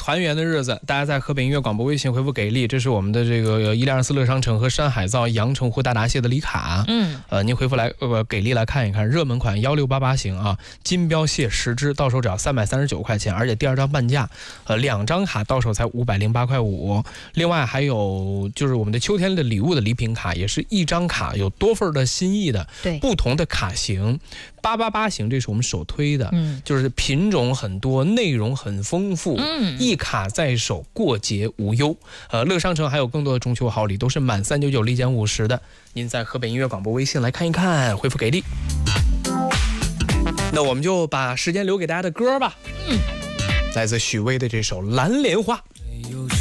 团圆的日子，大家在河北音乐广播微信回复给力，这是我们的这个1224乐商城和山海造阳澄湖大闸蟹的礼卡。您回复来给力来看一看，热门款1688型啊，金标蟹10只，到手只要339块钱，而且第2张半价，2张卡到手才508块5。另外还有就是我们的秋天的礼物的礼品卡，也是一张卡有多份的心意的， 对， 不同的卡型。888型这是我们首推的，就是品种很多，内容很丰富，一卡在手，过节无忧。乐商城还有更多的中秋好礼，都是满399立减50的。您在河北音乐广播微信来看一看，回复给力。那我们就把时间留给大家的歌吧。来自许巍的这首《蓝莲花》。